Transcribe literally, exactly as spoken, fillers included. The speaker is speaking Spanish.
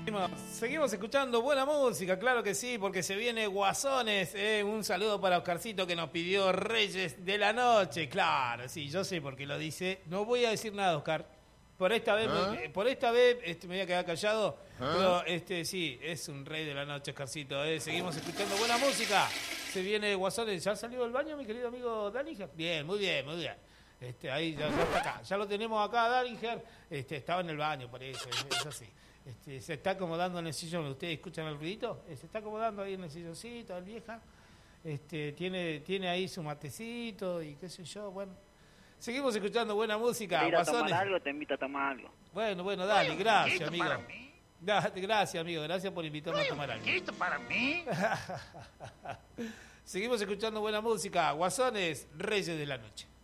Seguimos escuchando buena música, claro que sí, porque se viene Guasones. Eh, un saludo para Oscarcito que nos pidió Reyes de la Noche. Claro, sí, yo sé por qué lo dice. No voy a decir nada, Oscar. Por esta vez, ¿Ah? me, por esta vez este, me voy a quedar callado. ¿Ah? Pero este sí, es un rey de la noche, Oscarcito. Eh. Seguimos escuchando buena música. Se viene Guasones. ¿Ya salió del baño, mi querido amigo Dalinger? Bien, muy bien, muy bien. Este, ahí ya, ya está acá. Ya lo tenemos acá, Dalinger. Este, estaba en el baño, por eso, es, es así. Este, se está acomodando en el sillón. ¿Ustedes escuchan el ruidito? Se está acomodando ahí en el silloncito, el vieja. Este, tiene, tiene ahí su matecito y qué sé yo, bueno. Seguimos escuchando buena música. Te invito a tomar algo, te invito a tomar algo. Bueno, bueno, dale, bueno, gracias, amigo. Para mí? Dale, gracias, amigo, gracias por invitarme bueno, a tomar algo. ¿Esto para mí? Seguimos escuchando buena música. Guasones, Reyes de la Noche.